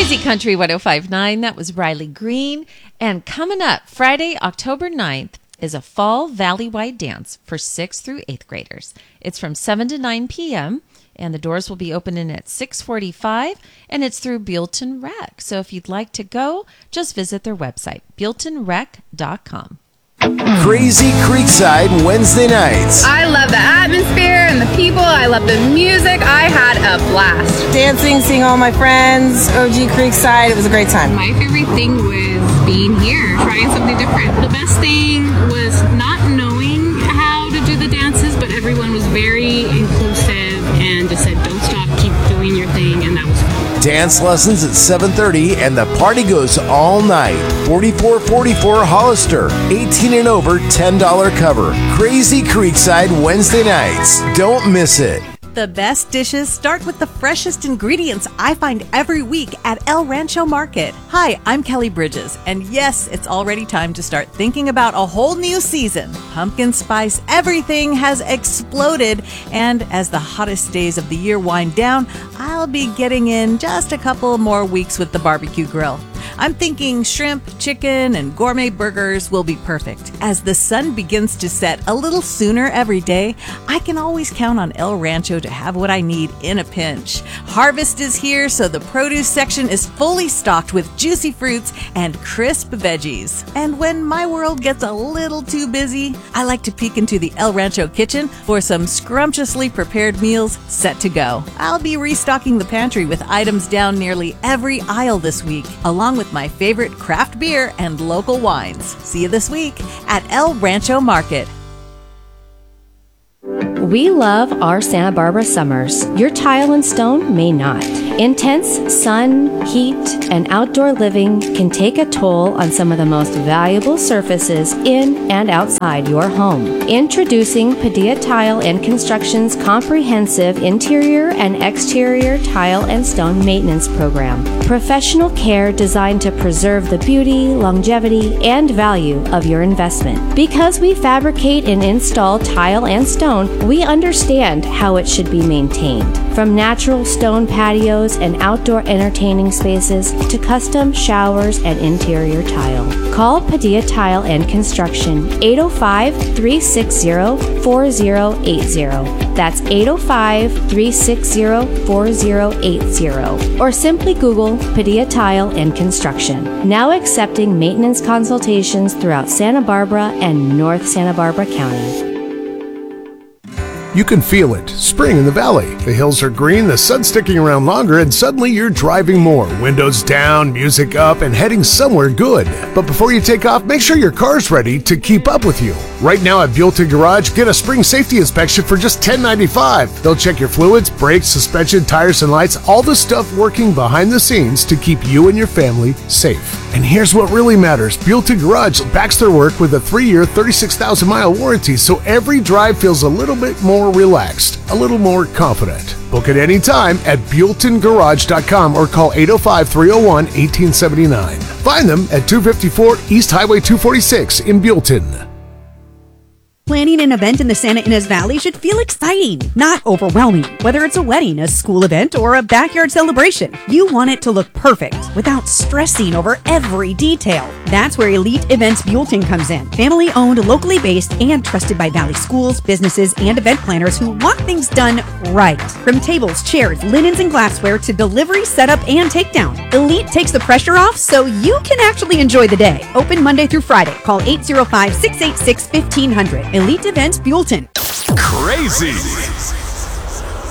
Crazy Country 105.9, that was Riley Green. And coming up, Friday, October 9th, is a fall valley-wide dance for 6th through 8th graders. It's from 7 to 9 p.m., and the doors will be opening at 6:45, and it's through Buellton Rec. So if you'd like to go, just visit their website, buelltonrec.com. Crazy Creekside Wednesday nights. I love the atmosphere and the people. I love the music. I had a blast. Dancing, seeing all my friends, OG Creekside. It was a great time. My favorite thing was being here, trying something different. The best thing was not knowing how to do the dances, but everyone was very inclusive and just said, don't stop, keep doing your thing, and that was fun. Dance lessons at 7:30 and the party goes all night. 4444 Hollister. 18 and over, $10 cover. Crazy Creekside Wednesday nights. Don't miss it. The best dishes start with the freshest ingredients I find every week at El Rancho Market. Hi, I'm Kelly Bridges, and yes, it's already time to start thinking about a whole new season. Pumpkin spice everything has exploded, and as the hottest days of the year wind down, I'll be getting in just a couple more weeks with the barbecue grill. I'm thinking shrimp, chicken, and gourmet burgers will be perfect. As the sun begins to set a little sooner every day, I can always count on El Rancho to have what I need in a pinch. Harvest is here, so the produce section is fully stocked with juicy fruits and crisp veggies. And when my world gets a little too busy, I like to peek into the El Rancho kitchen for some scrumptiously prepared meals set to go. I'll be restocking the pantry with items down nearly every aisle this week, along with my favorite craft beer and local wines. See you this week at El Rancho Market. We love our Santa Barbara summers. Your tile and stone may not. Intense sun, heat, and outdoor living can take a toll on some of the most valuable surfaces in and outside your home. Introducing Padilla Tile and Construction's comprehensive interior and exterior tile and stone maintenance program. Professional care designed to preserve the beauty, longevity, and value of your investment. Because we fabricate and install tile and stone, we understand how it should be maintained. From natural stone patios and outdoor entertaining spaces to custom showers and interior tile. Call Padilla Tile and Construction 805-360-4080. That's 805-360-4080. Or simply Google Padilla Tile and Construction. Now accepting maintenance consultations throughout Santa Barbara and North Santa Barbara County. You can feel it. Spring in the valley. The hills are green, the sun's sticking around longer, and suddenly you're driving more. Windows down, music up, and heading somewhere good. But before you take off, make sure your car's ready to keep up with you. Right now at Buellton Garage, get a spring safety inspection for just $10.95. They'll check your fluids, brakes, suspension, tires, and lights, all the stuff working behind the scenes to keep you and your family safe. And here's what really matters. Buellton Garage backs their work with a 3-year, 36,000-mile warranty, so every drive feels a little bit more relaxed, a little more confident. Book it anytime at BuelltonGarage.com or call 805-301-1879. Find them at 254 East Highway 246 in Buellton. Planning an event in the Santa Ynez Valley should feel exciting, not overwhelming. Whether it's a wedding, a school event, or a backyard celebration, you want it to look perfect without stressing over every detail. That's where Elite Events Buellton comes in. Family owned, locally based, and trusted by Valley schools, businesses, and event planners who want things done right. From tables, chairs, linens, and glassware to delivery, setup, and takedown, Elite takes the pressure off so you can actually enjoy the day. Open Monday through Friday. Call 805-686-1500. Elite Events Buellton. Crazy